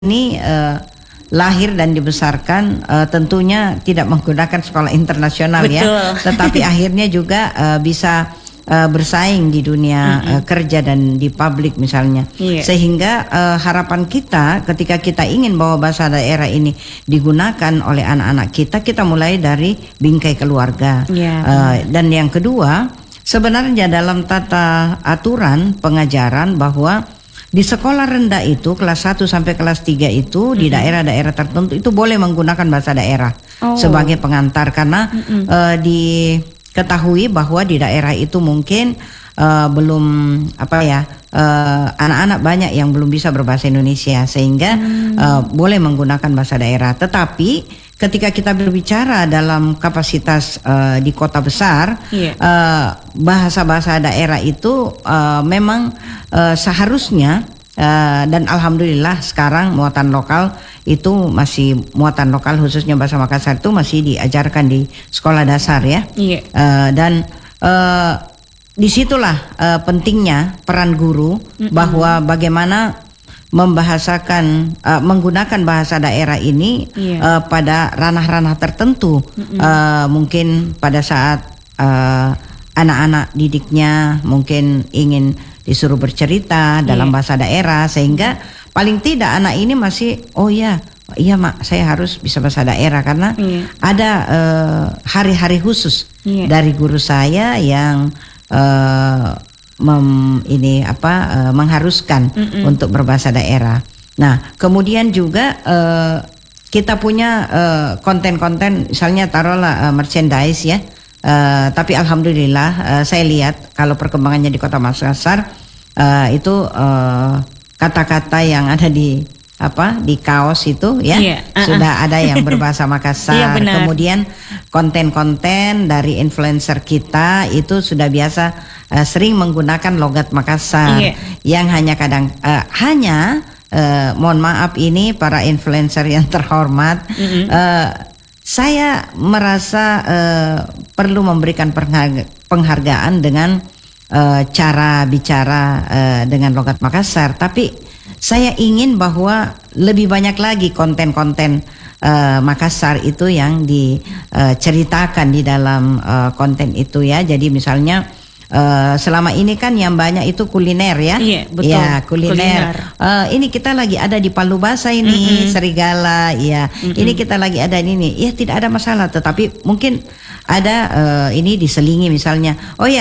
ini lahir dan dibesarkan tentunya tidak menggunakan sekolah internasional. Betul. Ya, tetapi akhirnya juga bisa bersaing di dunia kerja dan di publik misalnya. Sehingga harapan kita ketika kita ingin bahwa bahasa daerah ini digunakan oleh anak-anak kita mulai dari bingkai keluarga. Dan yang kedua, sebenarnya dalam tata aturan pengajaran bahwa di sekolah rendah itu kelas 1 sampai kelas 3 itu di daerah-daerah tertentu itu boleh menggunakan bahasa daerah sebagai pengantar karena diketahui bahwa di daerah itu mungkin belum anak-anak banyak yang belum bisa berbahasa Indonesia sehingga boleh menggunakan bahasa daerah. Tetapi ketika kita berbicara dalam kapasitas di kota besar, bahasa-bahasa daerah itu memang seharusnya dan alhamdulillah sekarang muatan lokal itu masih muatan lokal khususnya bahasa Makassar itu masih diajarkan di sekolah dasar ya. Dan disitulah pentingnya peran guru bahwa bagaimana membahasakan menggunakan bahasa daerah ini pada ranah-ranah tertentu, mungkin pada saat anak-anak didiknya mungkin ingin disuruh bercerita dalam bahasa daerah sehingga paling tidak anak ini masih iya mak saya harus bisa bahasa daerah karena ada hari-hari khusus dari guru saya yang mengharuskan untuk berbahasa daerah. Nah, kemudian juga kita punya konten-konten, misalnya taruhlah merchandise ya. Tapi alhamdulillah saya lihat kalau perkembangannya di Kota Makassar itu kata-kata yang ada di kaos itu ya sudah ada yang berbahasa Makassar. Kemudian konten-konten dari influencer kita itu sudah biasa sering menggunakan logat Makassar yang hanya mohon maaf ini para influencer yang terhormat, saya merasa perlu memberikan penghargaan dengan cara bicara dengan logat Makassar, tapi saya ingin bahwa lebih banyak lagi konten-konten Makassar itu yang diceritakan di dalam konten itu ya. Jadi misalnya selama ini kan yang banyak itu kuliner ya. Betul. Ya, kuliner. Ini kita lagi ada di Palu Basa ini, Serigala ya. Ini kita lagi ada ini. Ya tidak ada masalah, tetapi mungkin ada ini diselingi misalnya.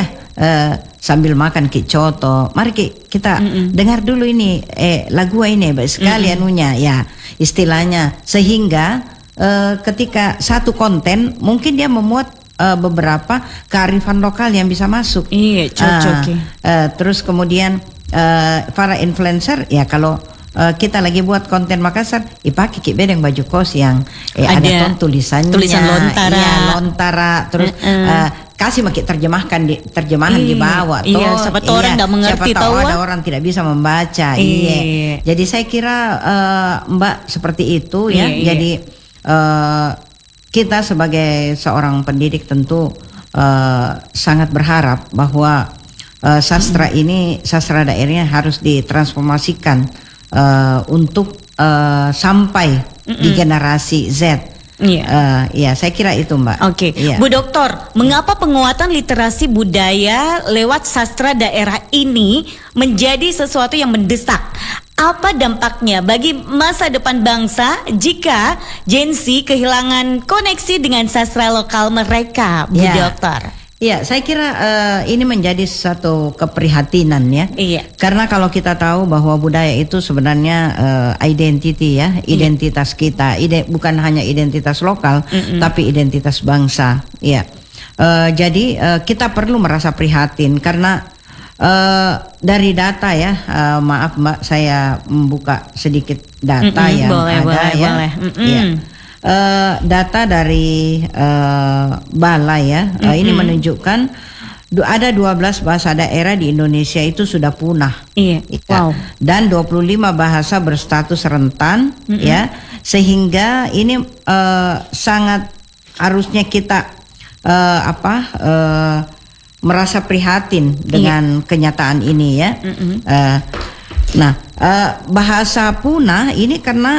Sambil makan coto, mari kita dengar dulu ini lagu ini sekali anunya ya istilahnya, sehingga ketika satu konten mungkin dia memuat beberapa kearifan lokal yang bisa masuk. Cocok. Terus kemudian para influencer ya kalau kita lagi buat konten Makassar, pakai bedeng baju kos yang ada tulisan lontara, terus kasih pakai terjemahan di bawah. Siapa tahu orang tidak mengerti, siapa tahu ada orang tidak bisa membaca. Jadi saya kira Mbak seperti itu ya. Jadi kita sebagai seorang pendidik tentu sangat berharap bahwa sastra daerahnya harus ditransformasikan untuk sampai di generasi Z. Saya kira itu Mbak. Bu Doktor, mengapa penguatan literasi budaya lewat sastra daerah ini menjadi sesuatu yang mendesak? Apa dampaknya bagi masa depan bangsa jika Gen Z kehilangan koneksi dengan sastra lokal mereka, Bu Doktor? Ya, saya kira ini menjadi satu keprihatinan ya. Karena kalau kita tahu bahwa budaya itu sebenarnya identitas kita, bukan hanya identitas lokal, tapi identitas bangsa. Jadi kita perlu merasa prihatin karena dari data ya, maaf Mbak, saya membuka sedikit data yang boleh. Data dari Balai ya, ini menunjukkan ada 12 bahasa daerah di Indonesia itu sudah punah. Dan 25 bahasa berstatus rentan ya, sehingga ini sangat harusnya kita merasa prihatin dengan kenyataan ini ya. Nah, bahasa punah ini karena